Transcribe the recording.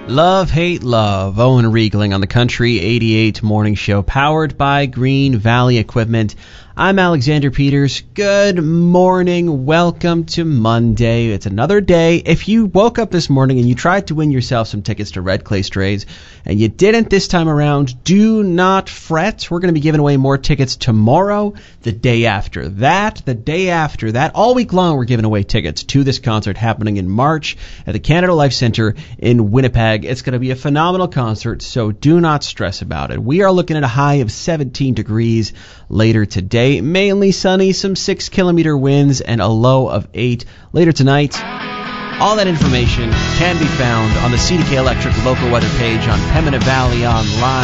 Love, Hate, Love. Owen Riegling on the Country 88 Morning Show, powered by Green Valley Equipment. I'm Alexander Peters. Good morning. Welcome to Monday. It's another day. If you woke up this morning and you tried to win yourself some tickets to Red Clay Strays and you didn't this time around, do not fret. We're going to be giving away more tickets tomorrow, the day after that, the day after that. All week long, we're giving away tickets to this concert happening in March at the Canada Life Center in Winnipeg. It's going to be a phenomenal concert, so do not stress about it. We are looking at a high of 17 degrees later today. Mainly sunny, some 6-kilometer winds, and a low of 8 later tonight. All that information can be found on the CDK Electric local weather page on Pembina Valley Online.